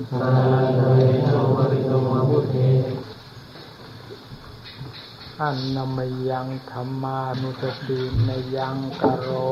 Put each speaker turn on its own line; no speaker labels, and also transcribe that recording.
อันนมยังธรรมานุสตินยังกโร